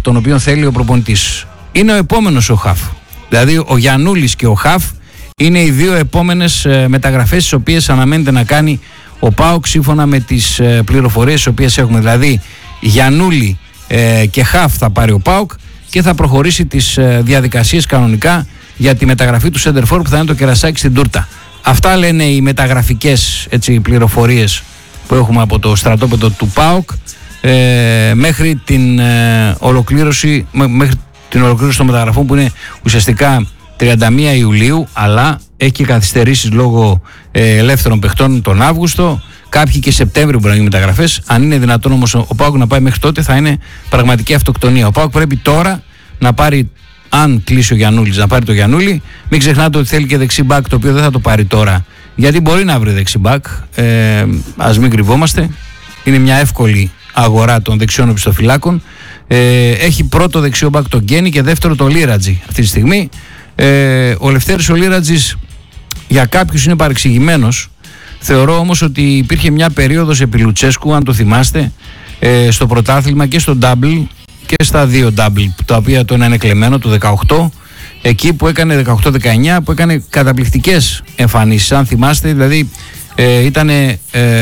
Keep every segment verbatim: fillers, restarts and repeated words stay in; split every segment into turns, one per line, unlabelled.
τον οποίο θέλει ο προπονητής. Είναι ο επόμενος ο Χαφ. Δηλαδή ο Γιαννούλης και ο Χαφ είναι οι δύο επόμενες ε, μεταγραφές τις οποίες αναμένεται να κάνει ο ΠΑΟΚ σύμφωνα με τις ε, πληροφορίες τις οποίες έχουμε. Δηλαδή Γιαννούλη ε, και Χαφ θα πάρει ο ΠΑΟΚ και θα προχωρήσει τις ε, διαδικασίες κανονικά για τη μεταγραφή του Σέντερφορ που θα είναι το κερασάκι στην τούρτα. Αυτά λένε οι μεταγραφικές έτσι, πληροφορίες που έχουμε από το στρατόπεδο του ΠΑΟΚ ε, μέχρι την ε, ολοκλήρωση μέχρι την ολοκλήρωση των μεταγραφών που είναι ουσιαστικά τριάντα μία Ιουλίου, αλλά έχει και καθυστερήσεις λόγω ε, ελεύθερων παιχτών τον Αύγουστο. Κάποιοι και Σεπτέμβριο μπορεί να γίνουν μεταγραφές. Αν είναι δυνατόν όμως ο ΠΑΟΚ να πάει μέχρι τότε, θα είναι πραγματική αυτοκτονία. Ο ΠΑΟΚ πρέπει τώρα να πάρει, αν κλείσει ο Γιαννούλης, να πάρει το Γιαννούλη. Μην ξεχνάτε ότι θέλει και δεξί μπακ, το οποίο δεν θα το πάρει τώρα, γιατί μπορεί να βρει δεξί μπακ. Ε, ας μην κρυβόμαστε. Είναι μια εύκολη αγορά των δεξιών οπισθοφυλάκων. Ε, έχει πρώτο δεξιό μπακ τον Γκένι και δεύτερο το Λίρατζι αυτή τη στιγμή. Ε, ο Λευτέρης ο Λίρατζης για κάποιους είναι παρεξηγημένος. Θεωρώ όμως ότι υπήρχε μια περίοδος επί Λουτσέσκου, αν το θυμάστε, ε, στο πρωτάθλημα και στο double και στα δύο double, τα οποία το ένα είναι κλεμμένο, το δεκαοκτώ, εκεί που έκανε δεκαοκτώ δεκαεννιά, που έκανε καταπληκτικές εμφανίσεις, αν θυμάστε. Δηλαδή ε, ήταν ε,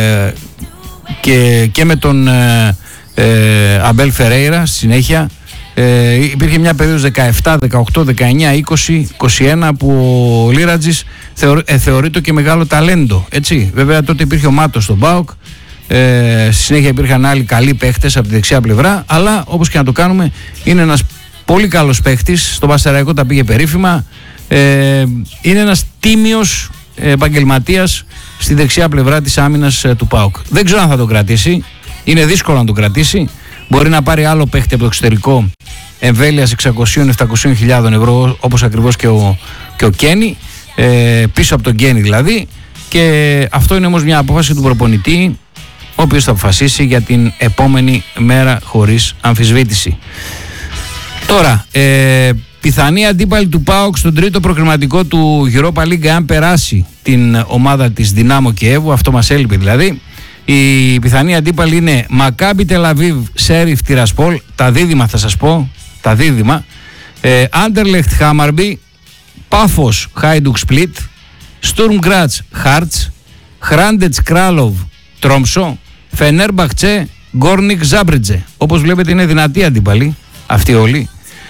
και, και με τον ε, ε, Αμπέλ Φερέιρα στη συνέχεια. Ε, υπήρχε μια περίοδος δεκαεπτά, δεκαοκτώ, δεκαεννιά, είκοσι, είκοσι ένα που ο Λίρατζης θεωρ, ε, θεωρείται και μεγάλο ταλέντο, έτσι. Βέβαια τότε υπήρχε ο Μάτος στον ΠΑΟΚ, ε, στη συνέχεια υπήρχαν άλλοι καλοί παίχτες από τη δεξιά πλευρά, αλλά όπως και να το κάνουμε είναι ένας πολύ καλός παίχτης. Στο Παστεραϊκό τα πήγε περίφημα, ε, είναι ένας τίμιος επαγγελματίας στη δεξιά πλευρά της άμυνας ε, του ΠΑΟΚ. Δεν ξέρω αν θα τον κρατήσει, είναι δύσκολο να τον κρατήσει. Μπορεί να πάρει άλλο παίχτη από το εξωτερικό εμβέλειας εξακόσιες με επτακόσιες χιλιάδες ευρώ, όπως ακριβώς και ο, και ο Κένι, ε, πίσω από τον Κένι δηλαδή. Και αυτό είναι όμως μια απόφαση του προπονητή, ο οποίος θα αποφασίσει για την επόμενη μέρα χωρίς αμφισβήτηση. Τώρα, ε, πιθανή αντίπαλη του ΠΑΟΚ στον τρίτο προκριματικό του Europa League, αν περάσει την ομάδα της Δυνάμο Κιέβου, αυτό μας έλειπε δηλαδή. Η πιθανή αντίπαλη είναι Μακάμπι Τελαβίβ, Σέριφ Τιρασπόλ, τα δίδυμα θα σας πω, τα δίδυμα, ε, Άντερλεχτ Χάμαρμπι, Πάφος Χάιντουκ Σπλίτ, Στουρμ Γκράτς Χάρτς, Χράντετς Κράλοβ Τρόμψο, Φενέρμπαχτσε Γκόρνικ Ζάμπριτζε. Όπως βλέπετε είναι δυνατοί αντίπαλοι αυτοί όλοι.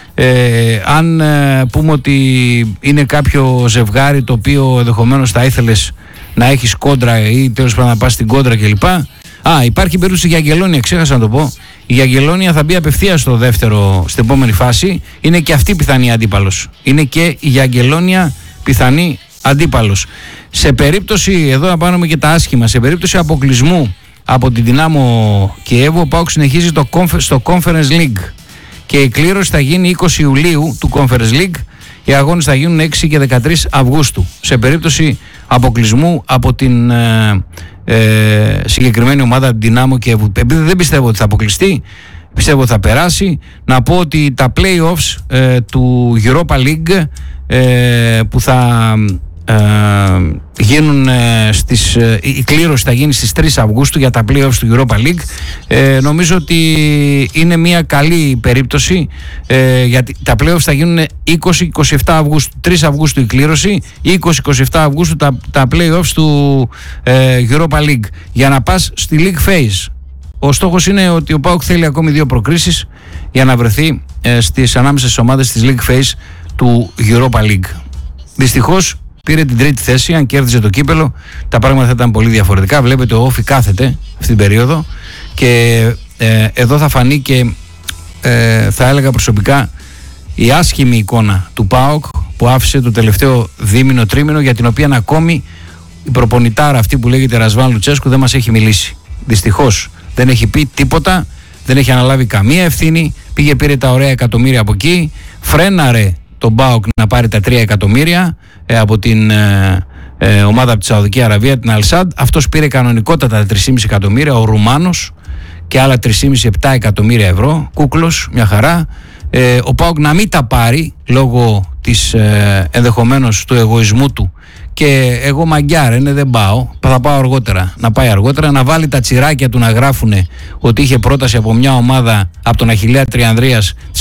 Ε, αν ε, πούμε ότι είναι κάποιο ζευγάρι το οποίο ενδεχομένως θα ήθελες να έχεις κόντρα ή τέλος πάντων να πας στην κόντρα κλπ. Α, υπάρχει περίπτωση για Αγγελόνια, ξέχασα να το πω. Η Αγγελόνια θα μπει απευθείας στο δεύτερο, στην επόμενη φάση. Είναι και αυτή πιθανή αντίπαλος. Είναι και η Αγγελόνια πιθανή αντίπαλος. Σε περίπτωση, εδώ να πάρουμε και τα άσχημα, σε περίπτωση αποκλεισμού από την Δυνάμο Κιέβου, ο ΠΑΟΚ συνεχίζει το, στο Conference League. Και η κλήρωση θα γίνει είκοσι Ιουλίου του Conference League. Οι αγώνες θα γίνουν έξι και δεκατρείς Αυγούστου. Σε περίπτωση αποκλεισμού από την ε, ε, συγκεκριμένη ομάδα Δυνάμο και επειδή δεν πιστεύω ότι θα αποκλειστεί, πιστεύω ότι θα περάσει. Να πω ότι τα play-offs ε, του Europa League ε, που θα ε, γίνουν ε, στις, ε, η κλήρωση θα γίνει στις τρεις Αυγούστου για τα play-offs του Europa League. Ε, νομίζω ότι είναι μια καλή περίπτωση, ε, γιατί τα play-offs θα γίνουν είκοσι με είκοσι επτά Αυγούστου, τρεις Αυγούστου η κλήρωση, είκοσι με είκοσι επτά Αυγούστου τα, τα play-offs του ε, Europa League για να πας στη League Phase. Ο στόχος είναι ότι ο ΠΑΟΚ θέλει ακόμη δύο προκρίσεις για να βρεθεί ε, στις ανάμεσα στις ομάδες της League Phase του Europa League. Δυστυχώς πήρε την τρίτη θέση, αν κέρδιζε το κύπελο τα πράγματα θα ήταν πολύ διαφορετικά. Βλέπετε ο Όφι κάθεται αυτή την περίοδο και ε, εδώ θα φανεί και ε, θα έλεγα προσωπικά η άσχημη εικόνα του ΠΑΟΚ που άφησε το τελευταίο δίμηνο τρίμηνο, για την οποία ακόμη η προπονητάρα αυτή που λέγεται Ρασβάν Λουτσέσκου δεν μας έχει μιλήσει. Δυστυχώς δεν έχει πει τίποτα, δεν έχει αναλάβει καμία ευθύνη. Πήγε, πήρε τα ωραία εκατομμύρια από εκεί, φρέναρε τον ΠΑΟΚ να πάρει τα τρία εκατομμύρια ε, από την ε, ε, ομάδα από τη Σαουδική Αραβία, την Αλσάντ. Αυτός πήρε κανονικότατα τα τρία κόμμα πέντε εκατομμύρια, ο Ρουμάνος, και άλλα τρία κόμμα πέντε με επτά εκατομμύρια ευρώ. Κούκλος, μια χαρά. Ε, ο ΠΑΟΚ να μην τα πάρει λόγω της ε, ενδεχομένως του εγωισμού του. Και εγώ μαγκιάρα είναι, δεν πάω, θα πάω αργότερα, να πάει αργότερα, να βάλει τα τσιράκια του να γράφουνε ότι είχε πρόταση από μια ομάδα, από τον Αχιλλέα Τριανδρίας